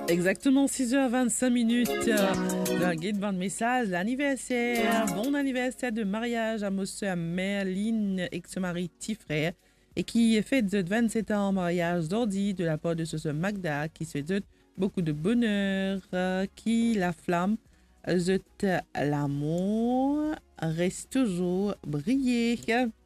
Exactement 6h25. Un guide de message, l'anniversaire, bon anniversaire de mariage à monsieur Merline et son mari petit frère et qui fête de 27 ans en mariage d'ordi de la part de ce Magda qui se souhaite beaucoup de bonheur, qui la flamme, l'amour reste toujours briller.